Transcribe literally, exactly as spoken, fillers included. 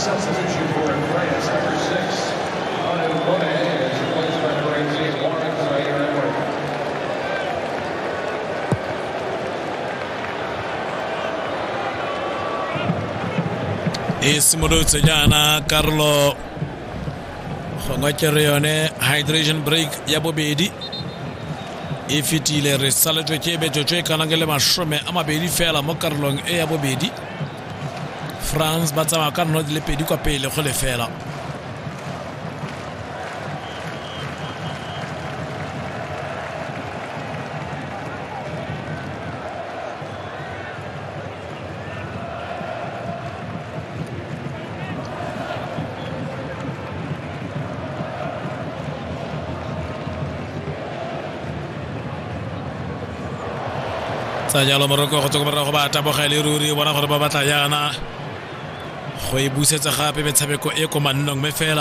Substitution for France, number six. Anu Kone is replaced by number eighteen, Warren Zaire-Emery. Ismudutse jana Carlo Khongacherione hydration break ya bobedi ifitile resale to kebe to tse kanangele mashome amabedi fela mo Carlong e ya bobedi. France ba tsama ka nno le pedi kwa pele go le fela. Tsajalo Morocco go tsokobara go ba tabogela ruri bona gore ba batla yana go e busetsa gape metshameko e ko mannong me fela